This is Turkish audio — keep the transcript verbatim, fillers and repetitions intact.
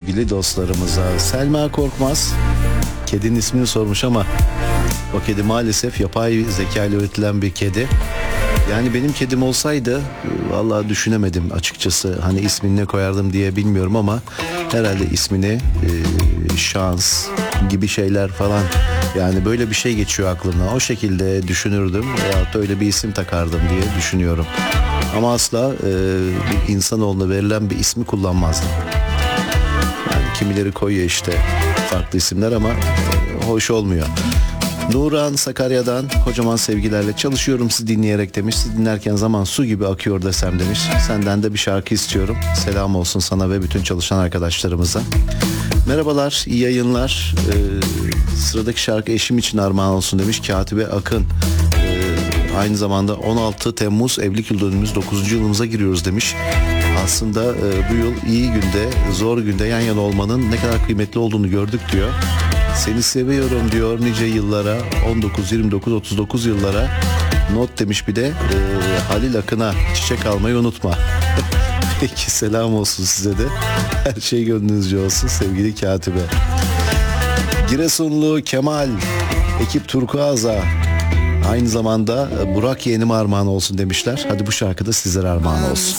sevgili dostlarımıza. Selma Korkmaz kedinin ismini sormuş ama o kedi maalesef yapay zeka ile üretilen bir kedi. Yani benim kedim olsaydı vallahi düşünemedim açıkçası, hani ismini ne koyardım diye bilmiyorum ama herhalde ismini e, şans gibi şeyler falan, yani böyle bir şey geçiyor aklımdan, o şekilde düşünürdüm veyahut da öyle bir isim takardım diye düşünüyorum. Ama asla e, bir insanoğluna verilen bir ismi kullanmazdım. Yani kimileri koyuyor işte farklı isimler ama e, hoş olmuyor. Nurhan Sakarya'dan kocaman sevgilerle çalışıyorum sizi dinleyerek demiş. Sizi dinlerken zaman su gibi akıyor desem demiş. Senden de bir şarkı istiyorum. Selam olsun sana ve bütün çalışan arkadaşlarımıza. Merhabalar, iyi yayınlar. Ee, sıradaki şarkı eşim için armağan olsun demiş. Katibe Akın. Ee, aynı zamanda on altı Temmuz evlilik yıl dönümümüz, dokuzuncu yılımıza giriyoruz demiş. Aslında e, bu yıl iyi günde, zor günde yan yana olmanın ne kadar kıymetli olduğunu gördük diyor. Seni seviyorum diyor nice yıllara, on dokuz, yirmi dokuz, otuz dokuz yıllara. Not demiş bir de e, Halil Akın'a çiçek almayı unutma. Peki, selam olsun size de. Her şey gönlünüzce olsun sevgili katibe. Giresunlu Kemal, ekip Turkuaz'a aynı zamanda Burak yeğenime armağan olsun demişler. Hadi bu şarkı da sizlere armağan olsun.